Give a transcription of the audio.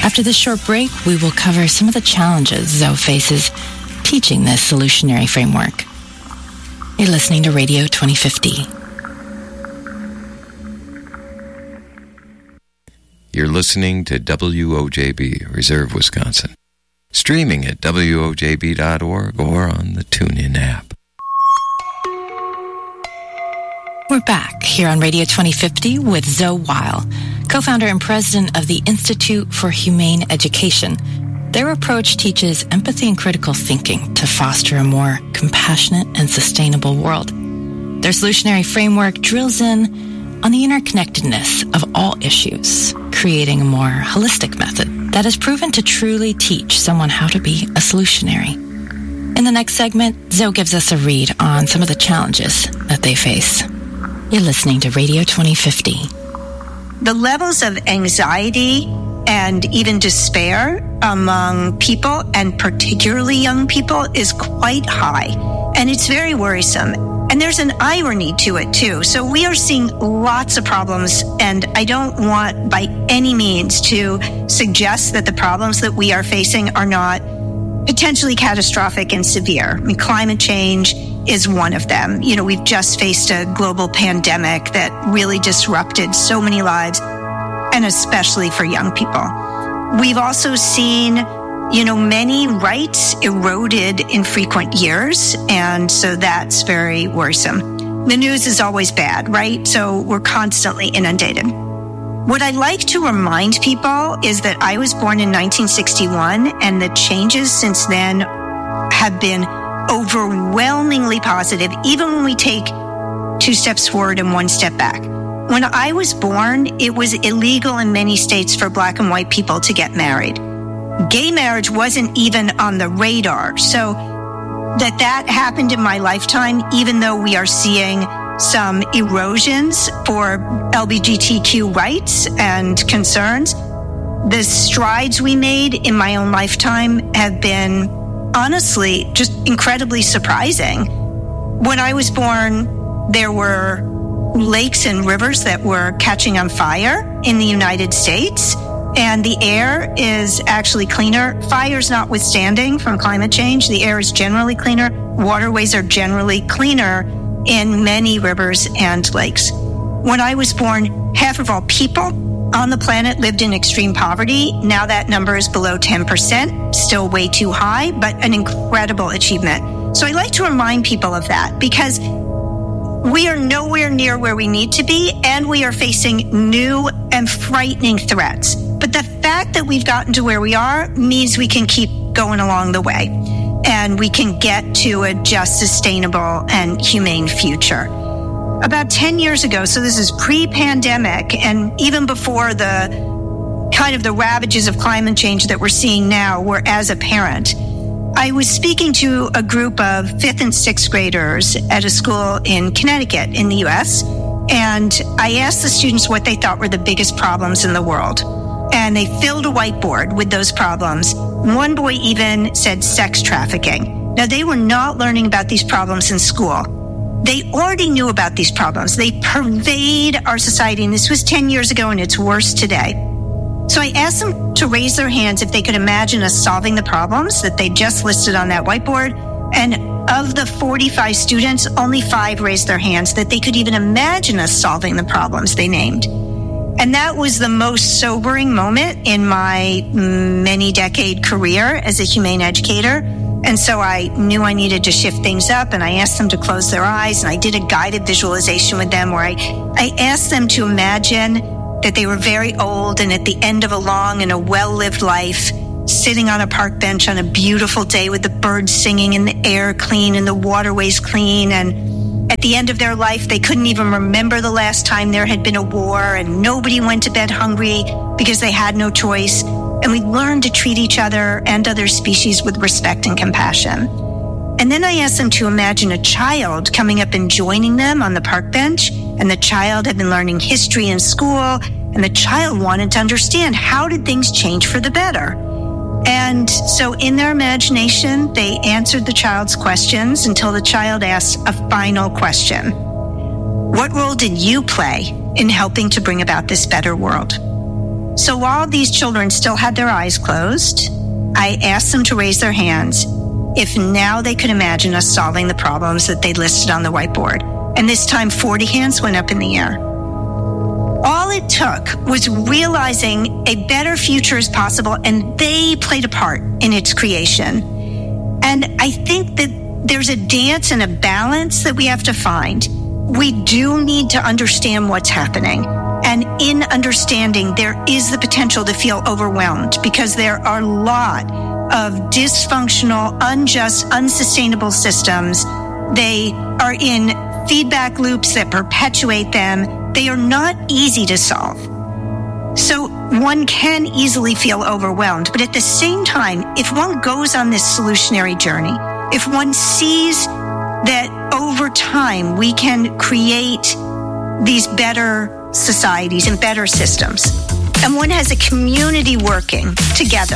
After this short break, we will cover some of the challenges Zoe faces teaching this solutionary framework. You're listening to Radio 2050. You're listening to WOJB, Reserve, Wisconsin. Streaming at WOJB.org or on the TuneIn app. We're back here on Radio 2050 with Zoe Weil, co-founder and president of the Institute for Humane Education. Their approach teaches empathy and critical thinking to foster a more compassionate and sustainable world. Their solutionary framework drills in on the interconnectedness of all issues, creating a more holistic method that has proven to truly teach someone how to be a solutionary. In the next segment, Zoe gives us a read on some of the challenges that they face. You're listening to Radio 2050. The levels of anxiety and even despair among people, and particularly young people, is quite high. And it's very worrisome. And there's an irony to it, too. So we are seeing lots of problems, and I don't want by any means to suggest that the problems that we are facing are not potentially catastrophic and severe. I mean, climate change is one of them. You know, we've just faced a global pandemic that really disrupted so many lives, and especially for young people. We've also seen, you know, many rights eroded in frequent years, and so that's very worrisome. The news is always bad, right? So we're constantly inundated. What I like to remind people is that I was born in 1961, and the changes since then have been overwhelmingly positive, even when we take 2 steps forward and 1 step back. When I was born, it was illegal in many states for Black and white people to get married. Gay marriage wasn't even on the radar. So that happened in my lifetime, even though we are seeing some erosions for LGBTQ rights and concerns. The strides we made in my own lifetime have been, honestly, just incredibly surprising. When I was born, there were lakes and rivers that were catching on fire in the United States, and the air is actually cleaner. Fires notwithstanding from climate change, the air is generally cleaner. Waterways are generally cleaner in many rivers and lakes. When I was born, half of all people on the planet lived in extreme poverty. Now that number is below 10%, still way too high, but an incredible achievement. So I like to remind people of that, because we are nowhere near where we need to be, and we are facing new and frightening threats. But the fact that we've gotten to where we are means we can keep going along the way, and we can get to a just, sustainable, and humane future. About 10 years ago, so this is pre-pandemic, and even before the kind of the ravages of climate change that we're seeing now were as apparent, I was speaking to a group of 5th and 6th graders at a school in Connecticut in the U.S., and I asked the students what they thought were the biggest problems in the world. And they filled a whiteboard with those problems. One boy even said sex trafficking. Now, they were not learning about these problems in school. They already knew about these problems. They pervade our society, and this was 10 years ago, and it's worse today. So I asked them to raise their hands if they could imagine us solving the problems that they just listed on that whiteboard. And of the 45 students, only 5 raised their hands that they could even imagine us solving the problems they named. And that was the most sobering moment in my many-decade career as a humane educator. And so I knew I needed to shift things up, and I asked them to close their eyes, and I did a guided visualization with them where I asked them to imagine that they were very old and at the end of a long and a well-lived life, sitting on a park bench on a beautiful day with the birds singing and the air clean and the waterways clean. And at the end of their life, they couldn't even remember the last time there had been a war, and nobody went to bed hungry because they had no choice. And we learned to treat each other and other species with respect and compassion. And then I asked them to imagine a child coming up and joining them on the park bench, and the child had been learning history in school, and the child wanted to understand, how did things change for the better? And so in their imagination, they answered the child's questions until the child asked a final question. What role did you play in helping to bring about this better world? So while these children still had their eyes closed, I asked them to raise their hands if now they could imagine us solving the problems that they listed on the whiteboard. And this time 40 hands went up in the air. All it took was realizing a better future is possible, and they played a part in its creation. And I think that there's a dance and a balance that we have to find. We do need to understand what's happening. And in understanding, there is the potential to feel overwhelmed because there are a lot of dysfunctional, unjust, unsustainable systems. They are in feedback loops that perpetuate them. They are not easy to solve. So one can easily feel overwhelmed. But at the same time, if one goes on this solutionary journey, if one sees that over time we can create these better societies and better systems, and one has a community working together,